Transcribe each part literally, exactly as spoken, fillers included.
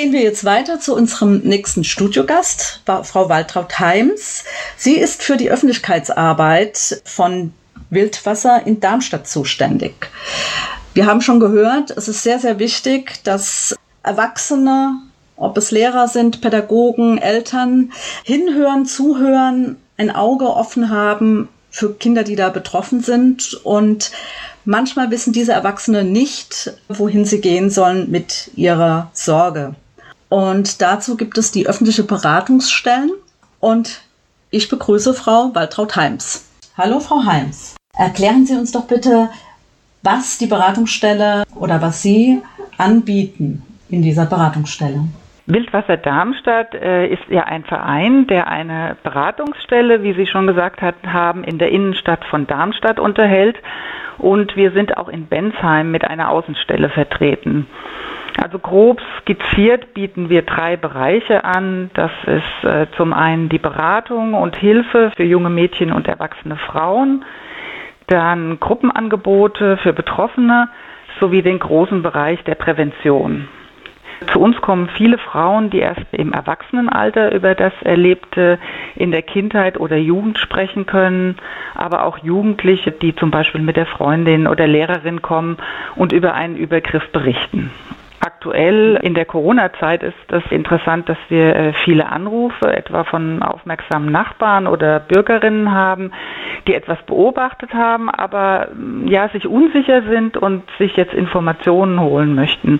gehen wir jetzt weiter zu unserem nächsten Studiogast, Frau Waltraud Heims. Sie ist für die Öffentlichkeitsarbeit von Wildwasser in Darmstadt zuständig. Wir haben schon gehört, es ist sehr, sehr wichtig, dass Erwachsene, ob es Lehrer sind, Pädagogen, Eltern, hinhören, zuhören, ein Auge offen haben für Kinder, die da betroffen sind. Und manchmal wissen diese Erwachsene nicht, wohin sie gehen sollen mit ihrer Sorge. Und dazu gibt es die öffentliche Beratungsstellen. Und ich begrüße Frau Waltraud Heims. Hallo, Frau Heims. Erklären Sie uns doch bitte, was die Beratungsstelle oder was Sie anbieten in dieser Beratungsstelle. Wildwasser Darmstadt äh, ist ja ein Verein, der eine Beratungsstelle, wie Sie schon gesagt hat, haben, in der Innenstadt von Darmstadt unterhält. Und wir sind auch in Bensheim mit einer Außenstelle vertreten. Also grob skizziert bieten wir drei Bereiche an. Das ist äh, zum einen die Beratung und Hilfe für junge Mädchen und erwachsene Frauen, dann Gruppenangebote für Betroffene sowie den großen Bereich der Prävention. Zu uns kommen viele Frauen, die erst im Erwachsenenalter über das Erlebte in der Kindheit oder Jugend sprechen können, aber auch Jugendliche, die zum Beispiel mit der Freundin oder Lehrerin kommen und über einen Übergriff berichten. Aktuell in der Corona-Zeit ist es interessant, dass wir viele Anrufe etwa von aufmerksamen Nachbarn oder Bürgerinnen haben, die etwas beobachtet haben, aber ja sich unsicher sind und sich jetzt Informationen holen möchten.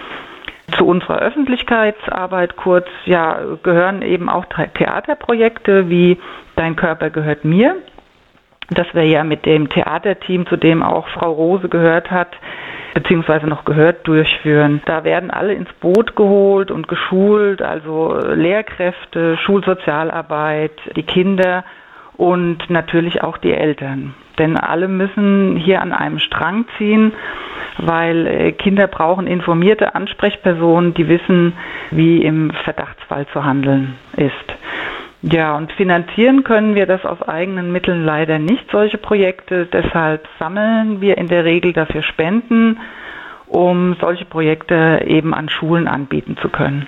Zu unserer Öffentlichkeitsarbeit kurz ja, gehören eben auch Theaterprojekte wie Dein Körper gehört mir, das wir ja mit dem Theaterteam, zu dem auch Frau Rose gehört hat, beziehungsweise noch gehört, durchführen. Da werden alle ins Boot geholt und geschult, also Lehrkräfte, Schulsozialarbeit, die Kinder und natürlich auch die Eltern. Denn alle müssen hier an einem Strang ziehen, weil Kinder brauchen informierte Ansprechpersonen, die wissen, wie im Verdachtsfall zu handeln ist. Ja, und finanzieren können wir das aus eigenen Mitteln leider nicht, solche Projekte. Deshalb sammeln wir in der Regel dafür Spenden, um solche Projekte eben an Schulen anbieten zu können.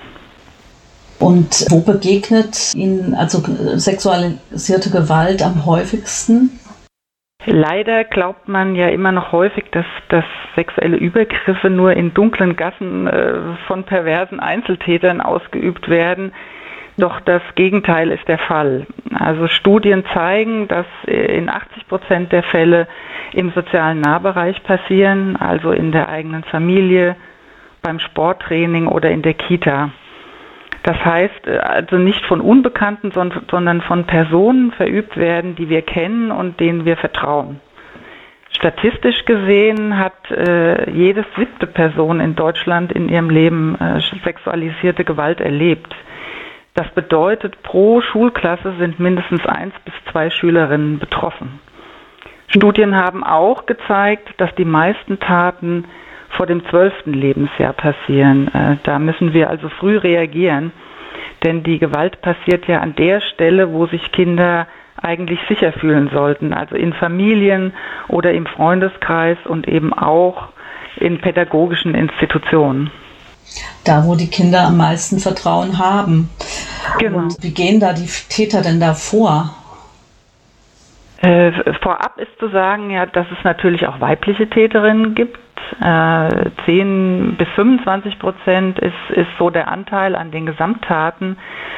Und wo begegnet Ihnen also sexualisierte Gewalt am häufigsten? Leider glaubt man ja immer noch häufig, dass, dass sexuelle Übergriffe nur in dunklen Gassen äh, von perversen Einzeltätern ausgeübt werden. Doch das Gegenteil ist der Fall. Also Studien zeigen, dass in achtzig Prozent der Fälle im sozialen Nahbereich passieren, also in der eigenen Familie, beim Sporttraining oder in der Kita. Das heißt also nicht von Unbekannten, sondern von Personen verübt werden, die wir kennen und denen wir vertrauen. Statistisch gesehen hat äh, jede siebte Person in Deutschland in ihrem Leben äh, sexualisierte Gewalt erlebt. Das bedeutet, pro Schulklasse sind mindestens eins bis zwei Schülerinnen betroffen. Studien haben auch gezeigt, dass die meisten Taten vor dem zwölften Lebensjahr passieren. Da müssen wir also früh reagieren, denn die Gewalt passiert ja an der Stelle, wo sich Kinder eigentlich sicher fühlen sollten, also in Familien oder im Freundeskreis und eben auch in pädagogischen Institutionen. Da, wo die Kinder am meisten Vertrauen haben. Genau. Und wie gehen da die Täter denn da vor? Äh, vorab ist zu sagen, ja, dass es natürlich auch weibliche Täterinnen gibt. Äh, zehn bis fünfundzwanzig Prozent ist, ist so der Anteil an den Gesamttaten.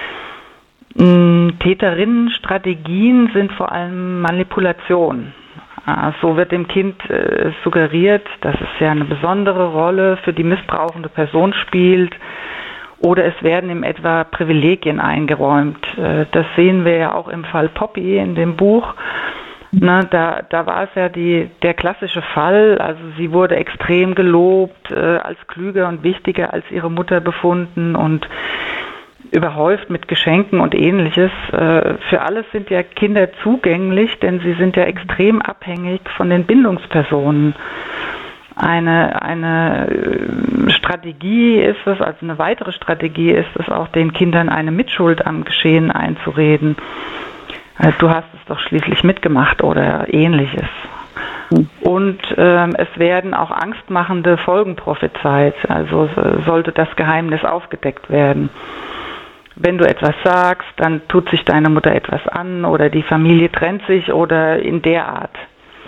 Ähm, Täterinnenstrategien sind vor allem Manipulation. So wird dem Kind äh, suggeriert, dass es ja eine besondere Rolle für die missbrauchende Person spielt, oder es werden ihm etwa Privilegien eingeräumt. Äh, das sehen wir ja auch im Fall Poppy in dem Buch. Na, da, da war es ja die, der klassische Fall, also sie wurde extrem gelobt, äh, als klüger und wichtiger als ihre Mutter befunden und überhäuft mit Geschenken und Ähnliches. Für alles sind ja Kinder zugänglich, denn sie sind ja extrem abhängig von den Bindungspersonen. Eine, eine Strategie ist es, also eine weitere Strategie ist es auch, den Kindern eine Mitschuld am Geschehen einzureden. Du hast es doch schließlich mitgemacht oder Ähnliches. Und ähm, es werden auch angstmachende Folgen prophezeit. Also sollte das Geheimnis aufgedeckt werden. Wenn du etwas sagst, dann tut sich deine Mutter etwas an oder die Familie trennt sich oder in der Art.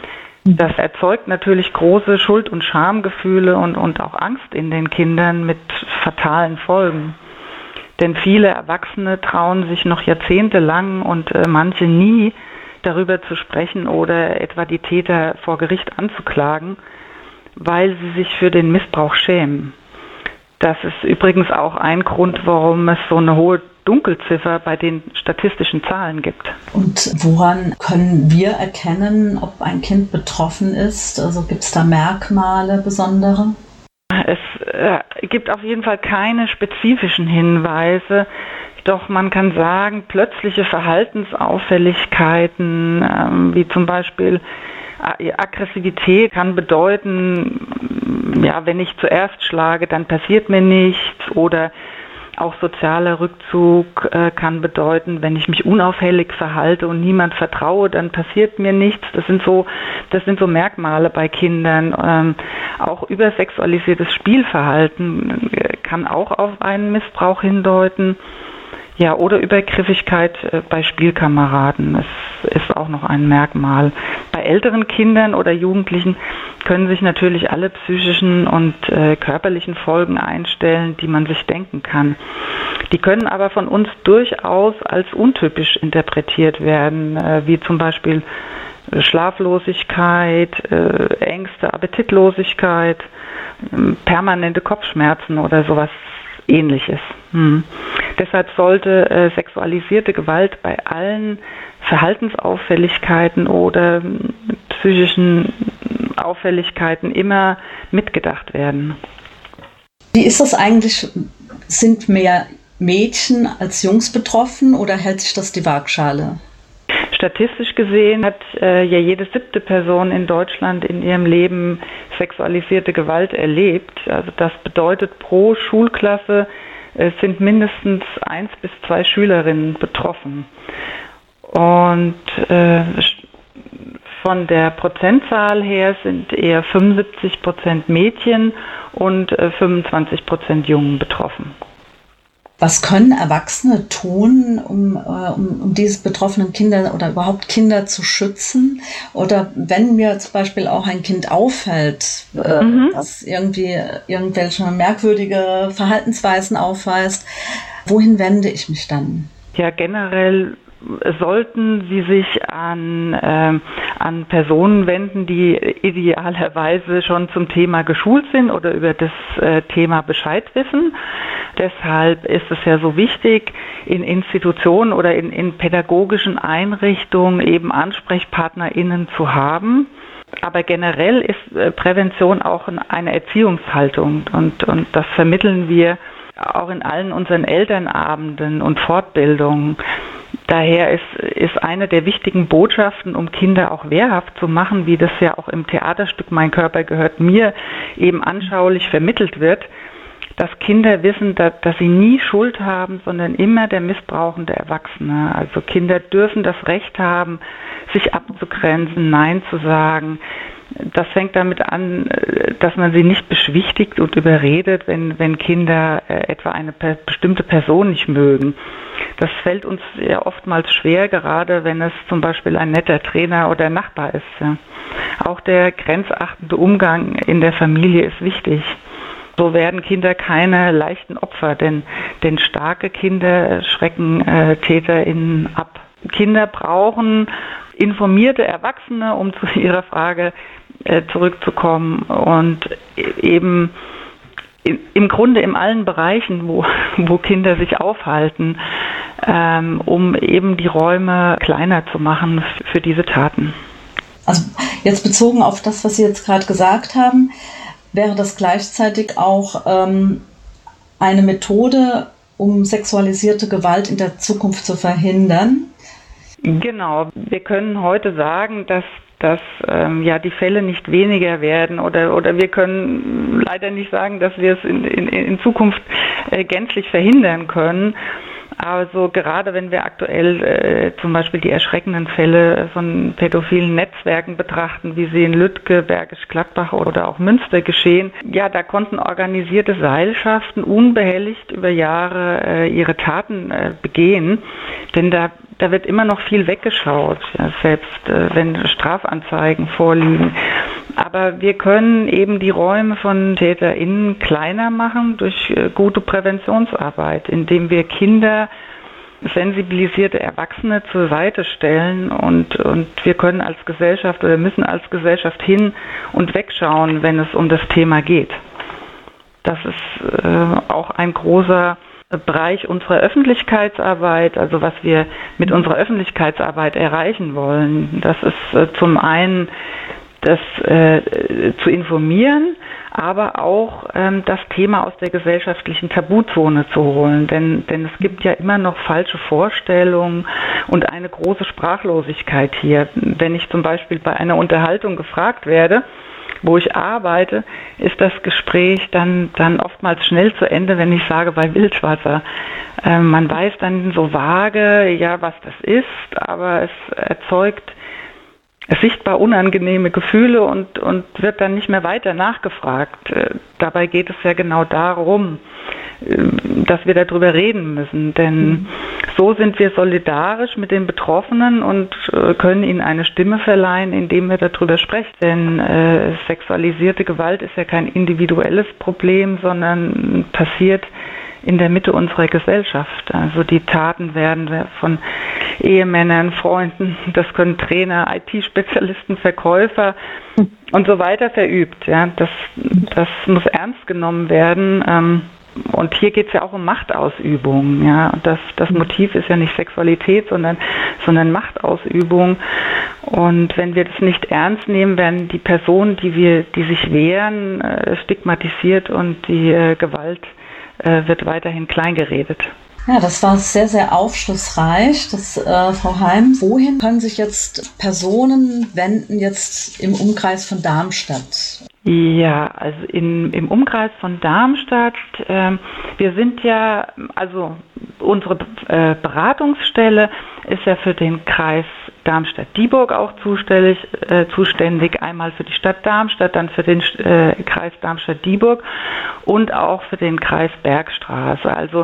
Das erzeugt natürlich große Schuld- und Schamgefühle und, und auch Angst in den Kindern mit fatalen Folgen. Denn viele Erwachsene trauen sich noch jahrzehntelang und äh, manche nie darüber zu sprechen oder etwa die Täter vor Gericht anzuklagen, weil sie sich für den Missbrauch schämen. Das ist übrigens auch ein Grund, warum es so eine hohe Dunkelziffer bei den statistischen Zahlen gibt. Und woran können wir erkennen, ob ein Kind betroffen ist? Also gibt es da Merkmale, besondere? Es äh, gibt auf jeden Fall keine spezifischen Hinweise. Doch man kann sagen, plötzliche Verhaltensauffälligkeiten, ähm, wie zum Beispiel äh, Aggressivität, kann bedeuten, ja, wenn ich zuerst schlage, dann passiert mir nichts. Oder auch sozialer Rückzug äh, kann bedeuten, wenn ich mich unauffällig verhalte und niemand vertraue, dann passiert mir nichts. Das sind so, das sind so Merkmale bei Kindern. Ähm, auch übersexualisiertes Spielverhalten äh, kann auch auf einen Missbrauch hindeuten. Ja, oder Übergriffigkeit äh, bei Spielkameraden. Das ist auch noch ein Merkmal. Bei älteren Kindern oder Jugendlichen können sich natürlich alle psychischen und äh, körperlichen Folgen einstellen, die man sich denken kann. Die können aber von uns durchaus als untypisch interpretiert werden, äh, wie zum Beispiel Schlaflosigkeit, äh, Ängste, Appetitlosigkeit, äh, permanente Kopfschmerzen oder sowas Ähnliches. Hm. Deshalb sollte äh, sexualisierte Gewalt bei allen Verhaltensauffälligkeiten oder psychischen Auffälligkeiten immer mitgedacht werden. Wie ist das eigentlich? Sind mehr Mädchen als Jungs betroffen oder hält sich das die Waagschale? Statistisch gesehen hat äh, ja jede siebte Person in Deutschland in ihrem Leben sexualisierte Gewalt erlebt. Also das bedeutet, pro Schulklasse äh, sind mindestens eins bis zwei Schülerinnen betroffen. Und äh, von der Prozentzahl her sind eher fünfundsiebzig Prozent Mädchen und äh, fünfundzwanzig Prozent Jungen betroffen. Was können Erwachsene tun, um, äh, um, um diese betroffenen Kinder oder überhaupt Kinder zu schützen? Oder wenn mir zum Beispiel auch ein Kind auffällt, äh, mhm. das irgendwie irgendwelche merkwürdige Verhaltensweisen aufweist, wohin wende ich mich dann? Ja, generell sollten Sie sich an, äh, an Personen wenden, die idealerweise schon zum Thema geschult sind oder über das äh, Thema Bescheid wissen. Deshalb ist es ja so wichtig, in Institutionen oder in, in pädagogischen Einrichtungen eben AnsprechpartnerInnen zu haben. Aber generell ist äh, Prävention auch eine Erziehungshaltung und, und das vermitteln wir auch in allen unseren Elternabenden und Fortbildungen. Daher ist, ist eine der wichtigen Botschaften, um Kinder auch wehrhaft zu machen, wie das ja auch im Theaterstück Mein Körper gehört mir eben anschaulich vermittelt wird, dass Kinder wissen, dass, dass sie nie Schuld haben, sondern immer der missbrauchende Erwachsene. Also Kinder dürfen das Recht haben, sich abzugrenzen, Nein zu sagen. Das fängt damit an, dass man sie nicht beschwichtigt und überredet, wenn, wenn Kinder äh, etwa eine per- bestimmte Person nicht mögen. Das fällt uns ja oftmals schwer, gerade wenn es zum Beispiel ein netter Trainer oder Nachbar ist. Ja. Auch der grenzachtende Umgang in der Familie ist wichtig. So werden Kinder keine leichten Opfer, denn, denn starke Kinder schrecken äh, TäterInnen ab. Kinder brauchen informierte Erwachsene, um zu Ihrer Frage äh, zurückzukommen und eben in, im Grunde in allen Bereichen, wo, wo Kinder sich aufhalten, ähm, um eben die Räume kleiner zu machen f- für diese Taten. Also jetzt bezogen auf das, was Sie jetzt gerade gesagt haben, wäre das gleichzeitig auch ähm, eine Methode, um sexualisierte Gewalt in der Zukunft zu verhindern? Genau. Wir können heute sagen, dass, dass ähm, ja die Fälle nicht weniger werden oder, oder wir können leider nicht sagen, dass wir es in, in, in Zukunft äh, gänzlich verhindern können. Also gerade wenn wir aktuell äh, zum Beispiel die erschreckenden Fälle von pädophilen Netzwerken betrachten, wie sie in Lüttke, Bergisch Gladbach oder auch Münster geschehen, ja, da konnten organisierte Seilschaften unbehelligt über Jahre äh, ihre Taten äh, begehen, denn da Da wird immer noch viel weggeschaut, ja, selbst äh, wenn Strafanzeigen vorliegen. Aber wir können eben die Räume von TäterInnen kleiner machen durch äh, gute Präventionsarbeit, indem wir Kinder, sensibilisierte Erwachsene zur Seite stellen und, und wir können als Gesellschaft oder müssen als Gesellschaft hin und wegschauen, wenn es um das Thema geht. Das ist äh, auch ein großer Bereich unserer Öffentlichkeitsarbeit, also was wir mit unserer Öffentlichkeitsarbeit erreichen wollen. Das ist äh, zum einen das äh, zu informieren, aber auch ähm, das Thema aus der gesellschaftlichen Tabuzone zu holen. Denn, denn es gibt ja immer noch falsche Vorstellungen und eine große Sprachlosigkeit hier. Wenn ich zum Beispiel bei einer Unterhaltung gefragt werde, wo ich arbeite, ist das Gespräch dann, dann oftmals schnell zu Ende, wenn ich sage, bei Wildwasser. Äh, man weiß dann so vage, ja, was das ist, aber es erzeugt sichtbar unangenehme Gefühle und, und wird dann nicht mehr weiter nachgefragt. Äh, dabei geht es ja genau darum, äh, dass wir darüber reden müssen, denn mhm. so sind wir solidarisch mit den Betroffenen und äh, können ihnen eine Stimme verleihen, indem wir darüber sprechen. Denn äh, sexualisierte Gewalt ist ja kein individuelles Problem, sondern passiert in der Mitte unserer Gesellschaft. Also die Taten werden von Ehemännern, Freunden, das können Trainer, I T-Spezialisten, Verkäufer und so weiter verübt. Ja, das, das muss ernst genommen werden. Ähm, Und hier geht es ja auch um Machtausübung. Ja? Das, das Motiv ist ja nicht Sexualität, sondern, sondern Machtausübung. Und wenn wir das nicht ernst nehmen, werden die Personen, die, wir, die sich wehren, äh, stigmatisiert und die äh, Gewalt äh, wird weiterhin kleingeredet. Ja, das war sehr, sehr aufschlussreich, das, äh, Frau Heim. Wohin können sich jetzt Personen wenden, jetzt im Umkreis von Darmstadt? Ja, also in, im Umkreis von Darmstadt, äh, wir sind ja, also unsere äh, Beratungsstelle ist ja für den Kreis Darmstadt-Dieburg auch zuständig, äh, zuständig, einmal für die Stadt Darmstadt, dann für den äh, Kreis Darmstadt-Dieburg und auch für den Kreis Bergstraße. Also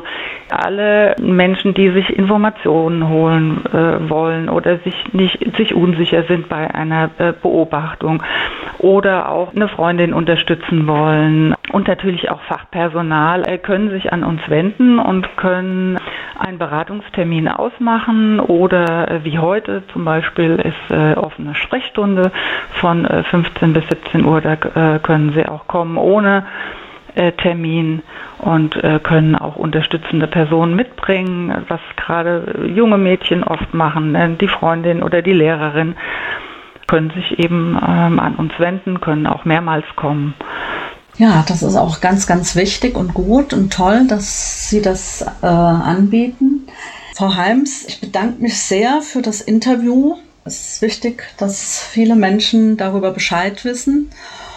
alle Menschen, die sich Informationen holen äh, wollen oder sich nicht sich unsicher sind bei einer äh, Beobachtung oder auch eine Freundin unterstützen wollen und natürlich auch Fachpersonal äh, können sich an uns wenden und können einen Beratungstermin ausmachen oder äh, wie heute zum Beispiel ist äh, offene Sprechstunde von äh, fünfzehn bis siebzehn Uhr, da äh, können Sie auch kommen ohne äh, Termin und äh, können auch unterstützende Personen mitbringen, was gerade junge Mädchen oft machen, äh, die Freundin oder die Lehrerin können sich eben ähm, an uns wenden, können auch mehrmals kommen. Ja, das ist auch ganz, ganz wichtig und gut und toll, dass Sie das äh, anbieten. Frau Heims, ich bedanke mich sehr für das Interview. Es ist wichtig, dass viele Menschen darüber Bescheid wissen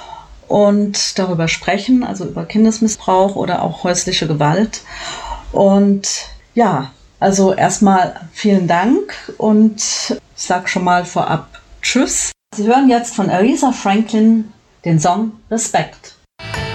und darüber sprechen, also über Kindesmissbrauch oder auch häusliche Gewalt. Und ja, also erstmal vielen Dank und ich sage schon mal vorab Tschüss. Sie hören jetzt von Aretha Franklin den Song Respect.